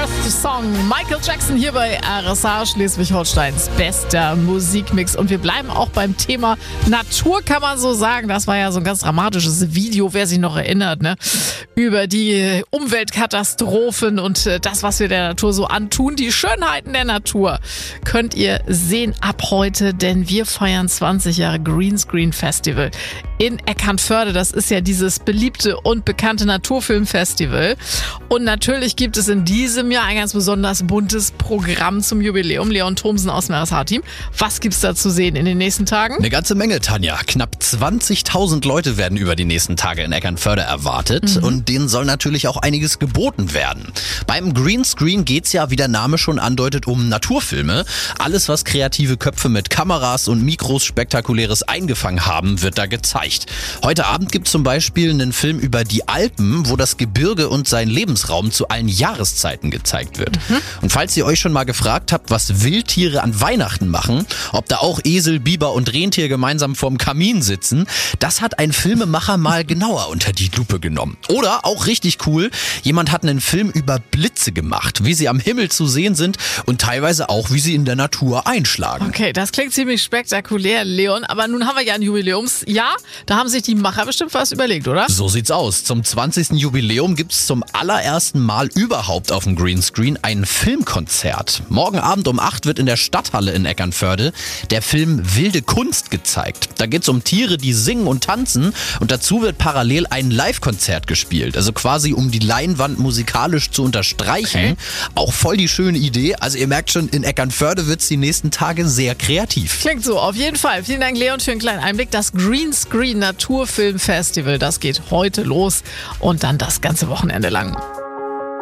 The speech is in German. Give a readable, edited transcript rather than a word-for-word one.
First Song. Michael Jackson hier bei RSA, Schleswig-Holsteins bester Musikmix. Und wir bleiben auch beim Thema Natur, kann man so sagen. Das war ja so ein ganz dramatisches Video, wer sich noch erinnert, ne? Über die Umweltkatastrophen und das, was wir der Natur so antun. Die Schönheiten der Natur könnt ihr sehen ab heute, denn wir feiern 20 Jahre Greenscreen Festival in Eckernförde. Das ist ja dieses beliebte und bekannte Naturfilmfestival. Und natürlich gibt es in diesem Jahr ein ganz besonders buntes Programm zum Jubiläum. Leon Thomsen aus dem RSH-Team. Was gibt's da zu sehen in den nächsten Tagen? Eine ganze Menge, Tanja. Knapp 20.000 Leute werden über die nächsten Tage in Eckernförde erwartet. Und denen soll natürlich auch einiges geboten werden. Beim Greenscreen geht's ja, wie der Name schon andeutet, um Naturfilme. Alles, was kreative Köpfe mit Kameras und Mikros Spektakuläres eingefangen haben, wird da gezeigt. Heute Abend gibt's zum Beispiel einen Film über die Alpen, wo das Gebirge und sein Lebensraum zu allen Jahreszeiten gezeigt wird. Und falls ihr euch schon mal gefragt habt, was Wildtiere an Weihnachten machen, ob da auch Esel, Biber und Rentier gemeinsam vorm Kamin sitzen, das hat ein Filmemacher mal genauer unter die Lupe genommen. Oder, auch richtig cool, jemand hat einen Film über Blitze gemacht, wie sie am Himmel zu sehen sind und teilweise auch, wie sie in der Natur einschlagen. Okay, das klingt ziemlich spektakulär, Leon. Aber nun haben wir ja ein Jubiläumsjahr. Da haben sich die Macher bestimmt was überlegt, oder? So sieht's aus. Zum 20. Jubiläum gibt's zum allerersten Mal überhaupt auf dem Greenscreen ein Filmkonzert. Morgen Abend um 8 wird in der Stadthalle in Eckernförde der Film Wilde Kunst gezeigt. Da geht's um Tiere, die singen und tanzen und dazu wird parallel ein Live-Konzert gespielt. Also quasi um die Leinwand musikalisch zu unterstreichen. Okay. Auch voll die schöne Idee. Also ihr merkt schon, in Eckernförde wird's die nächsten Tage sehr kreativ. Klingt so, auf jeden Fall. Vielen Dank, Leon, für einen kleinen Einblick. Das Greenscreen Naturfilm Festival, das geht heute los und dann das ganze Wochenende lang.